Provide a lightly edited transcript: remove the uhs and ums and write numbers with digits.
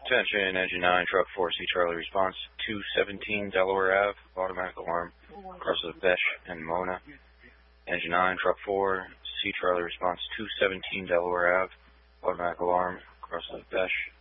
Attention, Engine 9, Truck 4, C Charlie response 217 Delaware Ave, automatic alarm, across the Besh and Mona. Engine 9, Truck 4, C Charlie response 217 Delaware Ave, automatic alarm, across the Besh